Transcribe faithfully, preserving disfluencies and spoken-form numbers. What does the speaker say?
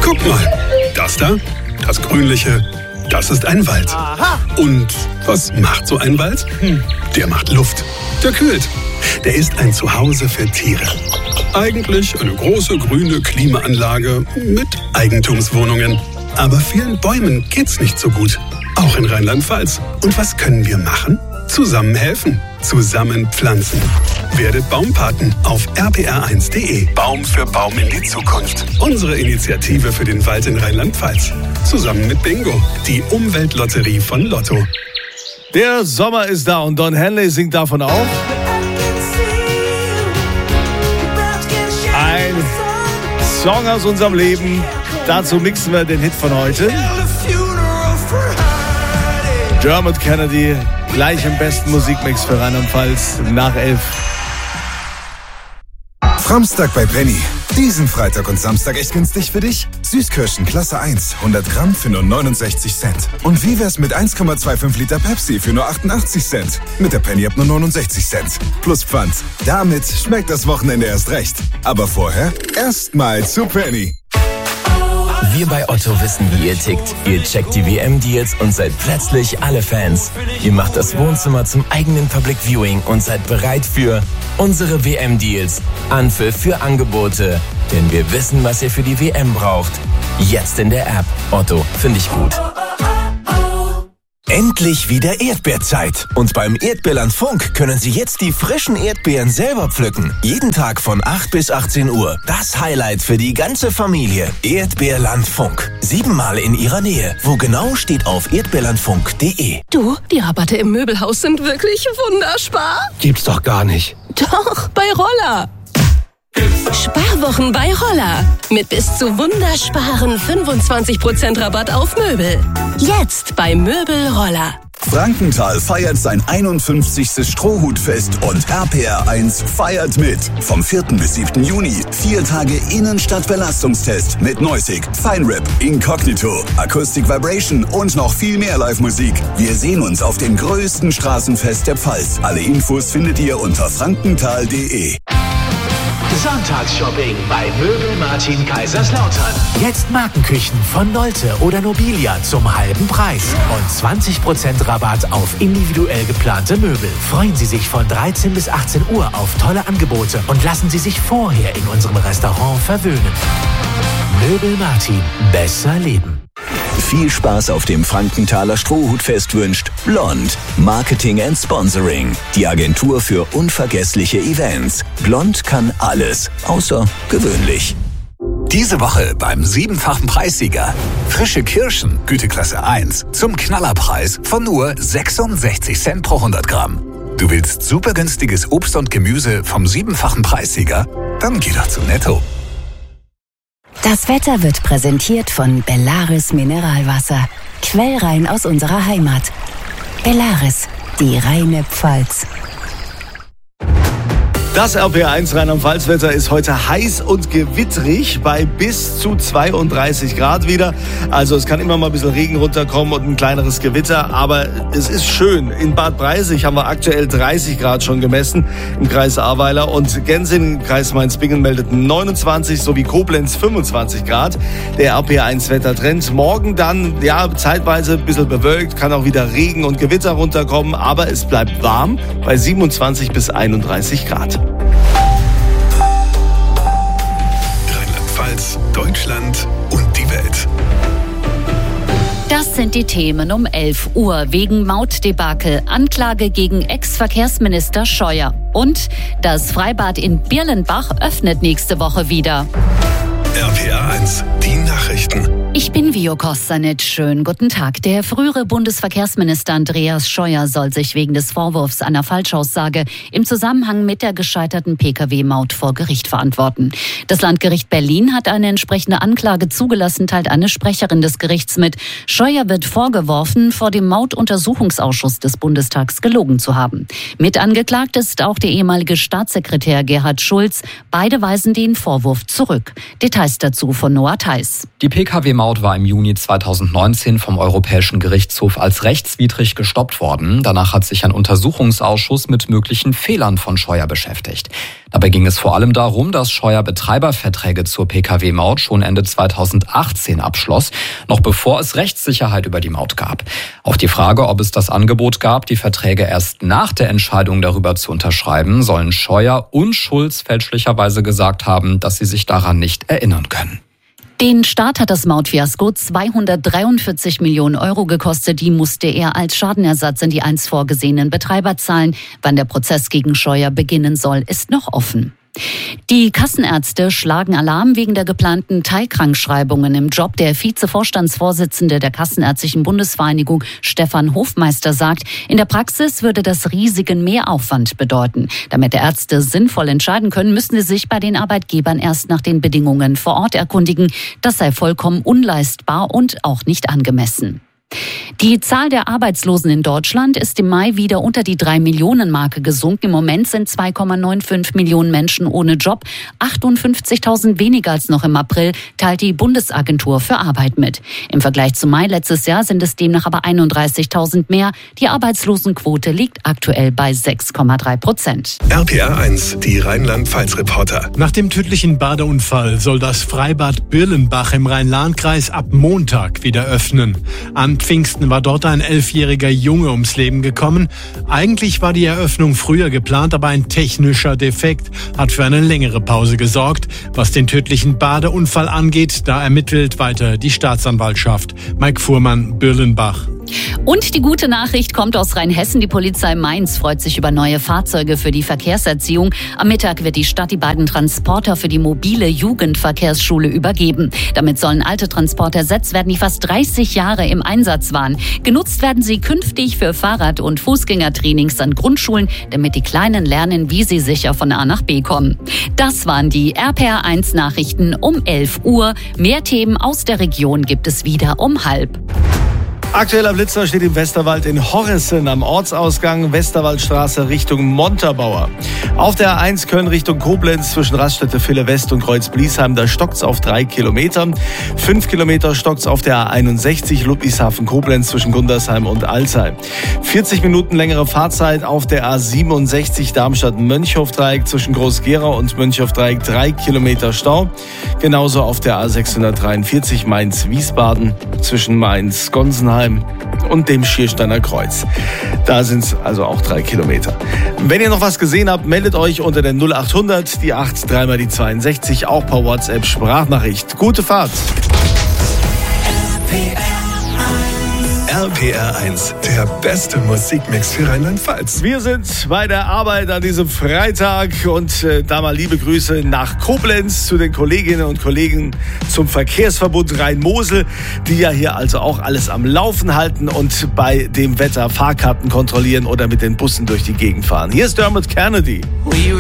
Guck mal, das da, das Grünliche, das ist ein Wald. Aha. Und was macht so ein Wald? Hm, der macht Luft, der kühlt. Der ist ein Zuhause für Tiere. Eigentlich eine große grüne Klimaanlage mit Eigentumswohnungen. Aber vielen Bäumen geht's nicht so gut. Auch in Rheinland-Pfalz. Und was können wir machen? Zusammen helfen. Zusammen pflanzen. Werdet Baumpaten auf r p r eins punkt d e. Baum für Baum in die Zukunft. Unsere Initiative für den Wald in Rheinland-Pfalz. Zusammen mit Bingo, die Umweltlotterie von Lotto. Der Sommer ist da und Don Henley singt davon auch. Ein Song aus unserem Leben. Dazu mixen wir den Hit von heute. Dermot Kennedy, gleich im besten Musikmix für Rheinland-Pfalz nach elf. Framstag bei Penny. Diesen Freitag und Samstag echt günstig für dich? Süßkirschen Klasse eins, hundert Gramm für nur neunundsechzig Cent. Und wie wär's mit eins Komma fünfundzwanzig Liter Pepsi für nur achtundachtzig Cent? Mit der Penny ab nur neunundsechzig Cent. Plus Pfand. Damit schmeckt das Wochenende erst recht. Aber vorher erstmal zu Penny. Wir bei Otto wissen, wie ihr tickt. Ihr checkt die W M-Deals und seid plötzlich alle Fans. Ihr macht das Wohnzimmer zum eigenen Public Viewing und seid bereit für unsere W M-Deals. Anpfiff für Angebote. Denn wir wissen, was ihr für die W M braucht. Jetzt in der App. Otto, finde ich gut. Endlich wieder Erdbeerzeit. Und beim Erdbeerland Funk können Sie jetzt die frischen Erdbeeren selber pflücken. Jeden Tag von acht bis achtzehn Uhr. Das Highlight für die ganze Familie. Erdbeerland Funk. Siebenmal in Ihrer Nähe. Wo genau, steht auf erdbeerlandfunk punkt d e. Du, die Rabatte im Möbelhaus sind wirklich wunderspar. Gibt's doch gar nicht. Doch, bei Roller. Sparwochen bei Roller. Mit bis zu wundersparen fünfundzwanzig Prozent Rabatt auf Möbel. Jetzt bei Möbel Roller. Frankenthal feiert sein einundfünfzigstes Strohhutfest und R P R eins feiert mit. Vom vierten bis siebten Juni. Vier Tage Innenstadt-Belastungstest mit Noisig, Feinrip, Incognito, Acoustic Vibration und noch viel mehr Live-Musik. Wir sehen uns auf dem größten Straßenfest der Pfalz. Alle Infos findet ihr unter frankenthal punkt d e. Sonntagsshopping bei Möbel Martin Kaiserslautern. Jetzt Markenküchen von Nolte oder Nobilia zum halben Preis und zwanzig Prozent Rabatt auf individuell geplante Möbel. Freuen Sie sich von dreizehn bis achtzehn Uhr auf tolle Angebote und lassen Sie sich vorher in unserem Restaurant verwöhnen. Möbel Martin. Besser leben. Viel Spaß auf dem Frankenthaler Strohhutfest wünscht Blond. Marketing and Sponsoring. Die Agentur für unvergessliche Events. Blond kann alles, außer gewöhnlich. Diese Woche beim siebenfachen Preissieger. Frische Kirschen, Güteklasse eins, zum Knallerpreis von nur sechsundsechzig Cent pro hundert Gramm. Du willst super günstiges Obst und Gemüse vom siebenfachen Preissieger? Dann geh doch zu Netto. Das Wetter wird präsentiert von Bellaris Mineralwasser. Quellrein aus unserer Heimat. Bellaris, die reine Pfalz. Das R P R eins Rheinland-Pfalz-Wetter ist heute heiß und gewitterig bei bis zu zweiunddreißig Grad wieder. Also es kann immer mal ein bisschen Regen runterkommen und ein kleineres Gewitter, aber es ist schön. In Bad Breisig haben wir aktuell dreißig Grad schon gemessen im Kreis Ahrweiler und Gensing im Kreis Mainz-Bingen meldet neunundzwanzig sowie Koblenz fünfundzwanzig Grad. Der R P R eins Wettertrend. Morgen dann, ja, zeitweise ein bisschen bewölkt, kann auch wieder Regen und Gewitter runterkommen, aber es bleibt warm bei siebenundzwanzig bis einunddreißig Grad. Rheinland-Pfalz, Deutschland und die Welt. Das sind die Themen um elf Uhr. Wegen Mautdebakel, Anklage gegen Ex-Verkehrsminister Scheuer. Und das Freibad in Birlenbach öffnet nächste Woche wieder. R P R eins, die Nachrichten. Ich bin Vio Kostanic. Schönen guten Tag. Der frühere Bundesverkehrsminister Andreas Scheuer soll sich wegen des Vorwurfs einer Falschaussage im Zusammenhang mit der gescheiterten P K W-Maut vor Gericht verantworten. Das Landgericht Berlin hat eine entsprechende Anklage zugelassen, teilt eine Sprecherin des Gerichts mit. Scheuer wird vorgeworfen, vor dem Mautuntersuchungsausschuss des Bundestags gelogen zu haben. Mit angeklagt ist auch der ehemalige Staatssekretär Gerhard Schulz. Beide weisen den Vorwurf zurück. Details dazu von Noah Theis. Die P K W-Maut war im Juni zweitausendneunzehn vom Europäischen Gerichtshof als rechtswidrig gestoppt worden. Danach hat sich ein Untersuchungsausschuss mit möglichen Fehlern von Scheuer beschäftigt. Dabei ging es vor allem darum, dass Scheuer Betreiberverträge zur Pkw-Maut schon Ende zweitausendachtzehn abschloss, noch bevor es Rechtssicherheit über die Maut gab. Auf die Frage, ob es das Angebot gab, die Verträge erst nach der Entscheidung darüber zu unterschreiben, sollen Scheuer und Schulz fälschlicherweise gesagt haben, dass sie sich daran nicht erinnern können. Den Staat hat das Mautfiasko zweihundertdreiundvierzig Millionen Euro gekostet. Die musste er als Schadenersatz in die einst vorgesehenen Betreiber zahlen. Wann der Prozess gegen Scheuer beginnen soll, ist noch offen. Die Kassenärzte schlagen Alarm wegen der geplanten Teilkrankschreibungen im Job. Der Vizevorstandsvorsitzende der Kassenärztlichen Bundesvereinigung, Stefan Hofmeister, sagt, in der Praxis würde das riesigen Mehraufwand bedeuten. Damit die Ärzte sinnvoll entscheiden können, müssen sie sich bei den Arbeitgebern erst nach den Bedingungen vor Ort erkundigen. Das sei vollkommen unleistbar und auch nicht angemessen. Die Zahl der Arbeitslosen in Deutschland ist im Mai wieder unter die drei Millionen Marke gesunken. Im Moment sind zwei Komma fünfundneunzig Millionen Menschen ohne Job. achtundfünfzigtausend weniger als noch im April, teilt die Bundesagentur für Arbeit mit. Im Vergleich zum Mai letztes Jahr sind es demnach aber einunddreißigtausend mehr. Die Arbeitslosenquote liegt aktuell bei sechs Komma drei Prozent. R P R eins, die Rheinland-Pfalz-Reporter. Nach dem tödlichen Badeunfall soll das Freibad Birlenbach im Rhein-Lahn-Kreis ab Montag wieder öffnen. An Pfingsten war dort ein elfjähriger Junge ums Leben gekommen. Eigentlich war die Eröffnung früher geplant, aber ein technischer Defekt hat für eine längere Pause gesorgt. Was den tödlichen Badeunfall angeht, da ermittelt weiter die Staatsanwaltschaft. Mike Fuhrmann, Birlenbach. Und die gute Nachricht kommt aus Rheinhessen. Die Polizei Mainz freut sich über neue Fahrzeuge für die Verkehrserziehung. Am Mittag wird die Stadt die beiden Transporter für die mobile Jugendverkehrsschule übergeben. Damit sollen alte Transporter ersetzt werden, die fast dreißig Jahre im Einsatz waren. Genutzt werden sie künftig für Fahrrad- und Fußgängertrainings an Grundschulen, damit die Kleinen lernen, wie sie sicher von A nach B kommen. Das waren die R P R eins Nachrichten um elf Uhr. Mehr Themen aus der Region gibt es wieder um halb. Aktueller Blitzer steht im Westerwald in Horressen am Ortsausgang Westerwaldstraße Richtung Montabaur. Auf der A eins Köln Richtung Koblenz zwischen Raststätte Ville West und Kreuz-Bliesheim, da stockt's auf drei Kilometer. Fünf Kilometer stockt's auf der A einundsechzig Ludwigshafen-Koblenz zwischen Gundersheim und Alzey. vierzig Minuten längere Fahrzeit auf der A siebenundsechzig Darmstadt-Mönchhof-Dreieck zwischen Groß-Gerau und Mönchhof-Dreieck, drei Kilometer Stau. Genauso auf der A sechshundertdreiundvierzig Mainz-Wiesbaden zwischen Mainz-Gonsenheim und dem Schiersteiner Kreuz. Da sind es also auch drei Kilometer. Wenn ihr noch was gesehen habt, meldet euch unter der null achthundert, die acht, dreimal die zweiundsechzig, auch per WhatsApp Sprachnachricht. Gute Fahrt! R P R eins, der beste Musikmix für Rheinland-Pfalz. Wir sind bei der Arbeit an diesem Freitag und äh, da mal liebe Grüße nach Koblenz zu den Kolleginnen und Kollegen zum Verkehrsverbund Rhein-Mosel, die ja hier also auch alles am Laufen halten und bei dem Wetter Fahrkarten kontrollieren oder mit den Bussen durch die Gegend fahren. Hier ist Dermot Kennedy.